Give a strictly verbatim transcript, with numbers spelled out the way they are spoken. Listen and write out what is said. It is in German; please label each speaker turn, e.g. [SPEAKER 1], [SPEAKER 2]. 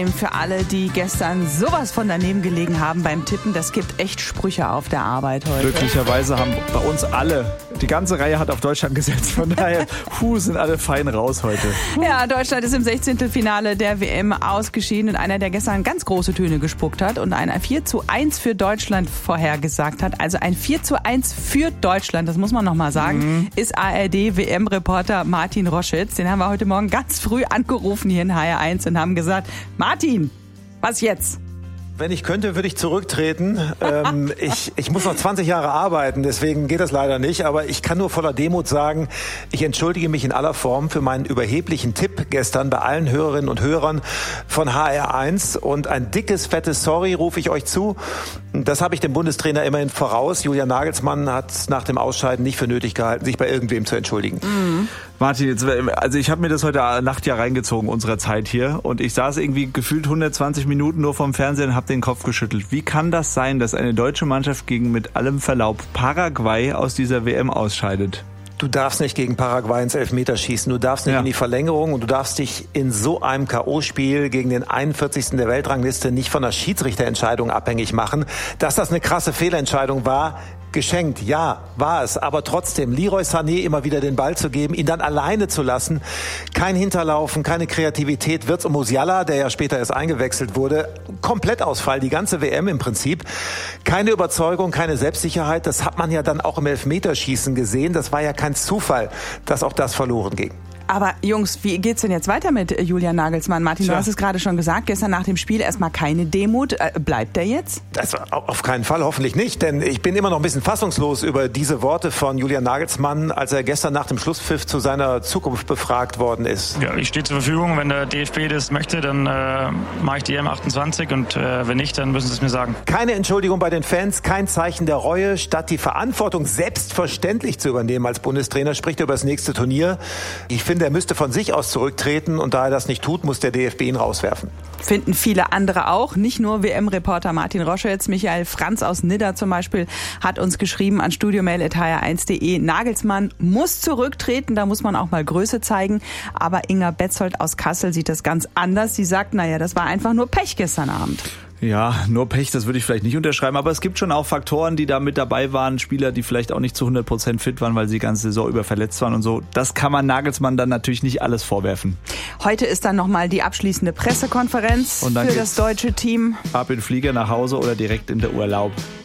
[SPEAKER 1] Für alle, die gestern sowas von daneben gelegen haben beim Tippen, das gibt echt Sprüche auf der Arbeit heute.
[SPEAKER 2] Glücklicherweise haben bei uns alle, die ganze Reihe hat auf Deutschland gesetzt. Von daher, puh, sind alle fein raus heute.
[SPEAKER 1] Ja, Deutschland ist im Sechzehntelfinale der W M ausgeschieden und einer, der gestern ganz große Töne gespuckt hat und ein vier zu eins für Deutschland vorhergesagt hat. Also ein vier zu eins für Deutschland, das muss man nochmal sagen, mhm. ist A R D-W M-Reporter Martin Roschitz. Den haben wir heute Morgen ganz früh angerufen hier in H R eins und haben gesagt, Martin, was jetzt?
[SPEAKER 3] Wenn ich könnte, würde ich zurücktreten. ähm, ich, ich muss noch zwanzig Jahre arbeiten, deswegen geht das leider nicht. Aber ich kann nur voller Demut sagen, ich entschuldige mich in aller Form für meinen überheblichen Tipp gestern bei allen Hörerinnen und Hörern von H R eins. Und ein dickes, fettes Sorry rufe ich euch zu. Das habe ich dem Bundestrainer immerhin voraus. Julian Nagelsmann hat es nach dem Ausscheiden nicht für nötig gehalten, sich bei irgendwem zu entschuldigen.
[SPEAKER 2] Mhm. Martin, jetzt, also ich habe mir das heute Nacht ja reingezogen, unserer Zeit hier. Und ich saß irgendwie gefühlt hundertzwanzig Minuten nur vorm Fernsehen und habe den Kopf geschüttelt. Wie kann das sein, dass eine deutsche Mannschaft gegen, mit allem Verlaub, Paraguay aus dieser W M ausscheidet?
[SPEAKER 3] Du darfst nicht gegen Paraguay ins Elfmeterschießen, du darfst nicht ja. in die Verlängerung und du darfst dich in so einem K O-Spiel gegen den einundvierzigsten der Weltrangliste nicht von der Schiedsrichterentscheidung abhängig machen. Dass das eine krasse Fehlentscheidung war, geschenkt, ja, war es. Aber trotzdem, Leroy Sané immer wieder den Ball zu geben, ihn dann alleine zu lassen, kein Hinterlaufen, keine Kreativität. Wirtz und Musiala, der ja später erst eingewechselt wurde, Komplettausfall, die ganze W M im Prinzip. Keine Überzeugung, keine Selbstsicherheit. Das hat man ja dann auch im Elfmeterschießen gesehen. Das war ja kein Zufall, dass auch das verloren ging.
[SPEAKER 1] Aber Jungs, wie geht's denn jetzt weiter mit Julian Nagelsmann? Martin, Tja. du hast es gerade schon gesagt, gestern nach dem Spiel erstmal keine Demut. Äh, bleibt er jetzt?
[SPEAKER 3] Das, auf keinen Fall, hoffentlich nicht, denn ich bin immer noch ein bisschen fassungslos über diese Worte von Julian Nagelsmann, als er gestern nach dem Schlusspfiff zu seiner Zukunft befragt worden ist.
[SPEAKER 4] Ja, ich stehe zur Verfügung. Wenn der D F B das möchte, dann äh, mache ich die E M achtundzwanzig und äh, wenn nicht, dann müssen sie es mir sagen.
[SPEAKER 3] Keine Entschuldigung bei den Fans, kein Zeichen der Reue. Statt die Verantwortung selbstverständlich zu übernehmen als Bundestrainer, spricht er über das nächste Turnier. Ich finde, er müsste von sich aus zurücktreten und da er das nicht tut, muss der D F B ihn rauswerfen.
[SPEAKER 1] Finden viele andere auch, nicht nur W M-Reporter Martin Roschitz. Michael Franz aus Nidda zum Beispiel hat uns geschrieben an studiomail at h r eins punkt de. Nagelsmann muss zurücktreten, da muss man auch mal Größe zeigen. Aber Inga Betzold aus Kassel sieht das ganz anders. Sie sagt, naja, das war einfach nur Pech gestern Abend.
[SPEAKER 2] Ja, nur Pech, das würde ich vielleicht nicht unterschreiben, aber es gibt schon auch Faktoren, die da mit dabei waren, Spieler, die vielleicht auch nicht zu hundert Prozent fit waren, weil sie die ganze Saison über verletzt waren und so. Das kann man Nagelsmann dann natürlich nicht alles vorwerfen.
[SPEAKER 1] Heute ist dann nochmal die abschließende Pressekonferenz für das deutsche Team.
[SPEAKER 2] Ab in den Flieger nach Hause oder direkt in der Urlaub.